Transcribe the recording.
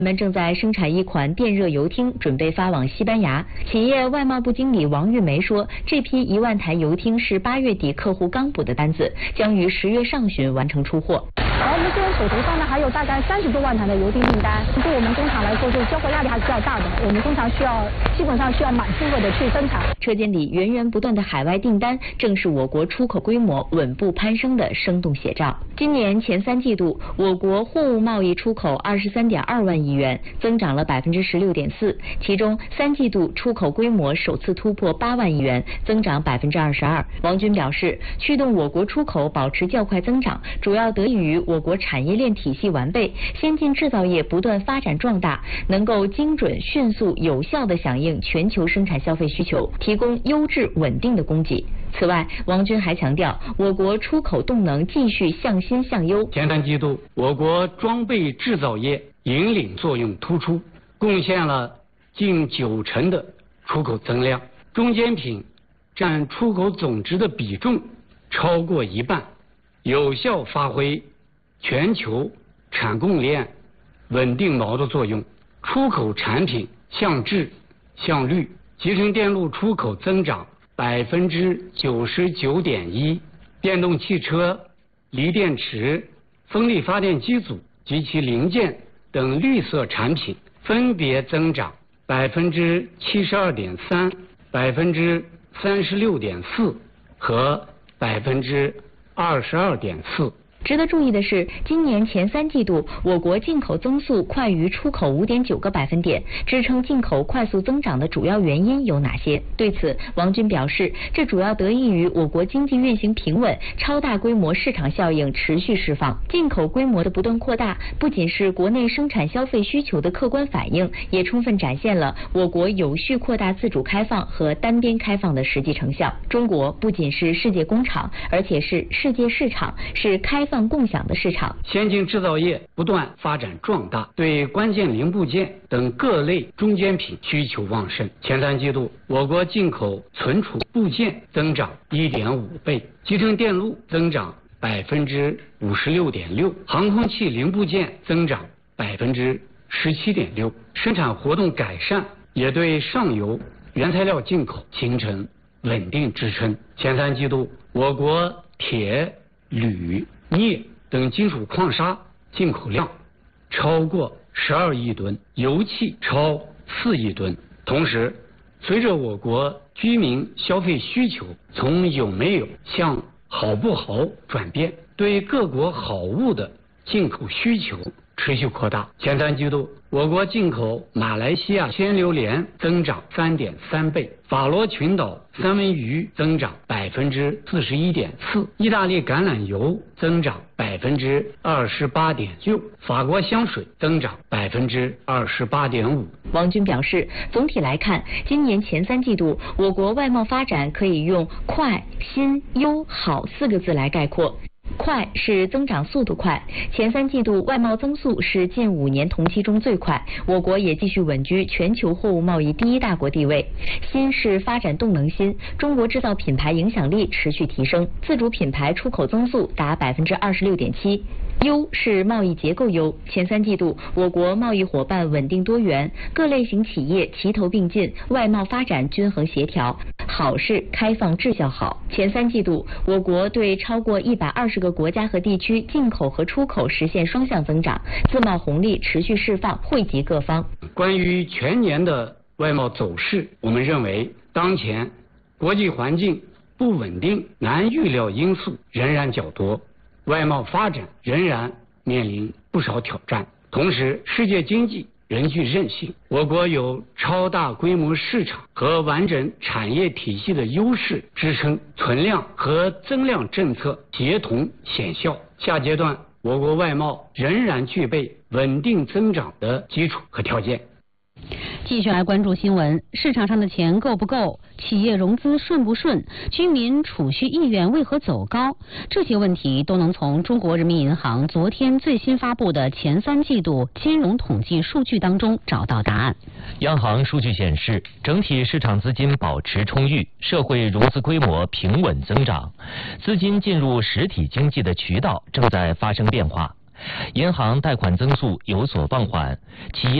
我们正在生产一款电热油汀，准备发往西班牙。企业外贸部经理王玉梅说，这批1万台油汀是8月底客户刚补的单子，将于10月上旬完成出货。 而我们现在手头上呢还有大概30多万台的油汀订单，对我们工厂来说，就是交货压力还是比较大的。我们工厂基本上需要满负荷的去生产。 车间里源源不断的海外订单，正是我国出口规模稳步攀升的生动写照。今年前3季度，我国货物贸易出口23.2万亿元，增长了16.4%，其中3季度出口规模首次突破8万亿元，增长22%。王军表示，驱动我国出口保持较快增长，主要得益于我国产业链体系完备，先进制造业不断发展壮大，能够精准、迅速、有效地响应全球生产消费需求，提供优质稳定的供给。此外，王军还强调，我国出口动能继续向新向优。 前3季度，我国装备制造业引领作用突出，贡献了近90%的出口增量，中间品占出口总值的比重超过1半，有效发挥全球产供链稳定锚的作用。出口产品向质向率，集成电路出口增长99.1%，电动汽车、锂电池、风力发电机组及其零件等绿色产品分别增长72.3%、36.4%和22.4%。 值得注意的是，今年前3季度，我国进口增速快于出口5.9个百分点。支撑进口快速增长的主要原因有哪些？对此，王军表示，这主要得益于我国经济运行平稳，超大规模市场效应持续释放。进口规模的不断扩大，不仅是国内生产消费需求的客观反映，也充分展现了我国有序扩大自主开放和单边开放的实际成效。中国不仅是世界工厂，而且是世界市场，是开放共享的市场。 先进制造业不断发展壮大，对关键零部件等各类中间品需求旺盛。前3季度，我国进口存储部件增长1.5倍，集成电路增长56.6%，航空器零部件增长17.6%。生产活动改善也对上游原材料进口形成稳定支撑。前3季度，我国铁、铝、镍等金属矿砂进口量超过12亿吨，油气超4亿吨。同时，随着我国居民消费需求从有没有向好不好转变，对各国好物的进口需求持续扩大。前3季度，我国进口马来西亚鲜榴莲增长3.3倍，法罗群岛三文鱼增长41.4%，意大利橄榄油增长28.6%，法国香水增长28.5%。 王军表示，总体来看，今年前3季度，我国外贸发展可以用快、新、优、好4个字来概括。快是增长速度快，前3季度外贸增速是近5年同期中最快，我国也继续稳居全球货物贸易第1大国地位。新是发展动能新，中国制造品牌影响力持续提升，自主品牌出口增速达26.7%。优是贸易结构优，前3季度我国贸易伙伴稳定多元，各类型企业齐头并进，外贸发展均衡协调。好是开放质效好，前3季度我国对超过120个国家和地区进口和出口实现双向增长，自贸红利持续释放，惠及各方。 关于全年的外贸走势，我们认为当前国际环境不稳定，难预料因素仍然较多，外贸发展仍然面临不少挑战。同时，世界经济仍具韧性，我国有超大规模市场和完整产业体系的优势支撑，存量和增量政策协同显效。下阶段，我国外贸仍然具备稳定增长的基础和条件。 继续来关注新闻，市场上的钱够不够？企业融资顺不顺？居民储蓄意愿为何走高？这些问题都能从中国人民银行昨天最新发布的前3季度金融统计数据当中找到答案。 央行数据显示，整体市场资金保持充裕，社会融资规模平稳增长，资金进入实体经济的渠道正在发生变化。 银行贷款增速有所放缓，企业